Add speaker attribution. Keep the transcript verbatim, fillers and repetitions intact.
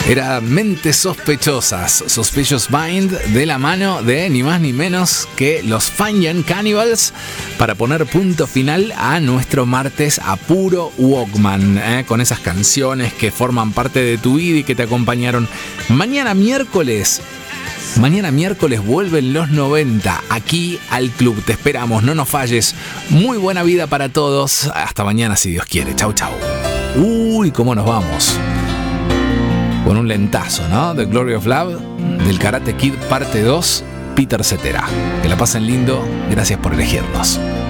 Speaker 1: Era Mentes Sospechosas, Suspicious Mind, de la mano de ni más ni menos que los Fine Young Cannibals, para poner punto final a nuestro martes a puro Walkman, ¿eh? Con esas canciones que forman parte de tu vida y que te acompañaron. Mañana miércoles, mañana miércoles vuelven los noventa aquí al club. Te esperamos, no nos falles. Muy buena vida para todos. Hasta mañana si Dios quiere. Chau, chau. Uy, cómo nos vamos. Con un lentazo, ¿no? The Glory of Love, del Karate Kid parte dos, Peter Cetera. Que la pasen lindo, gracias por elegirnos.